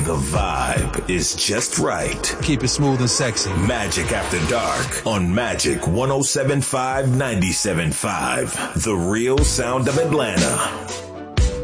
The vibe is just right. Keep it smooth and sexy. Magic After Dark on Magic 107.5 97.5. The real sound of Atlanta.